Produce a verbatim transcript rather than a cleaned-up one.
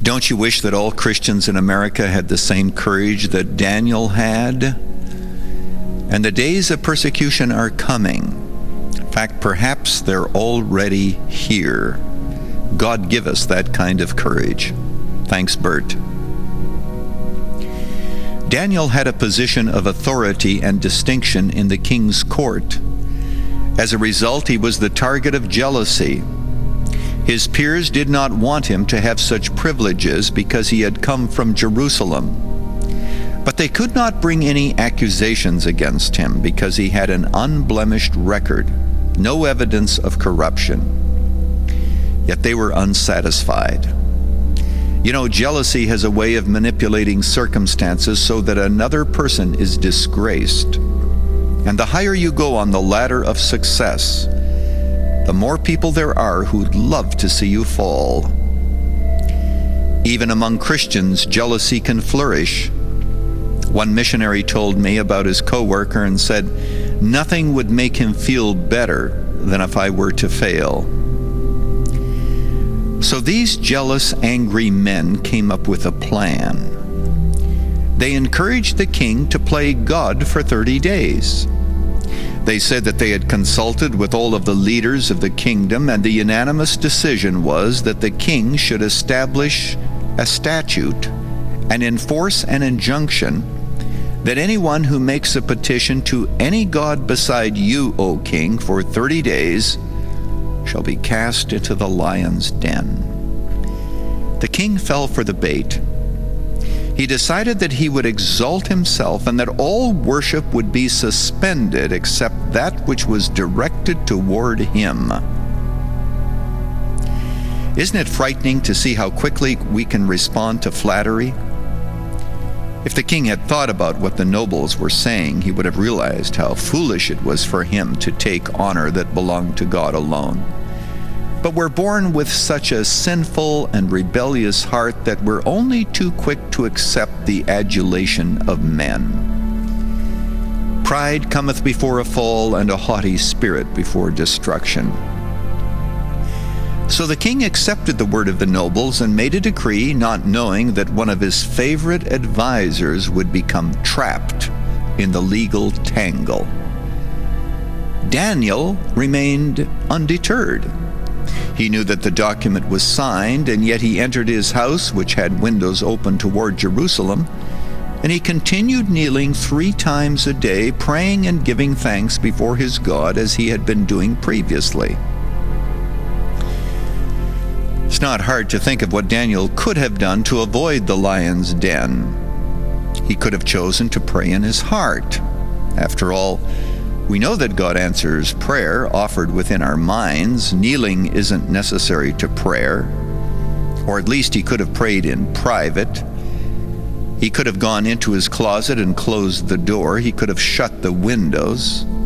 Don't you wish that all Christians in America had the same courage that Daniel had? And the days of persecution are coming. In fact, perhaps they're already here. God give us that kind of courage. Thanks, Bert. Daniel had a position of authority and distinction in the king's court. As a result, he was the target of jealousy. His peers did not want him to have such privileges because he had come from Jerusalem. But they could not bring any accusations against him because he had an unblemished record, no evidence of corruption. Yet they were unsatisfied. You know, jealousy has a way of manipulating circumstances so that another person is disgraced. And the higher you go on the ladder of success, the more people there are who'd love to see you fall. Even among Christians, jealousy can flourish. One missionary told me about his coworker and said, "Nothing would make him feel better than if I were to fail." So these jealous, angry men came up with a plan. They encouraged the king to play God for thirty days. They said that they had consulted with all of the leaders of the kingdom, and the unanimous decision was that the king should establish a statute and enforce an injunction that anyone who makes a petition to any god beside you, O king, for thirty days shall be cast into the lion's den. The king fell for the bait. He decided that he would exalt himself and that all worship would be suspended except that which was directed toward him. Isn't it frightening to see how quickly we can respond to flattery? If the king had thought about what the nobles were saying, he would have realized how foolish it was for him to take honor that belonged to God alone. But we're born with such a sinful and rebellious heart that we're only too quick to accept the adulation of men. Pride cometh before a fall, and a haughty spirit before destruction. So the king accepted the word of the nobles and made a decree, not knowing that one of his favorite advisors would become trapped in the legal tangle. Daniel remained undeterred. He knew that the document was signed, and yet he entered his house, which had windows open toward Jerusalem, and he continued kneeling three times a day, praying and giving thanks before his God as he had been doing previously. It's not hard to think of what Daniel could have done to avoid the lion's den. He could have chosen to pray in his heart. After all, we know that God answers prayer offered within our minds. Kneeling isn't necessary to prayer. Or at least he could have prayed in private. He could have gone into his closet and closed the door. He could have shut the windows.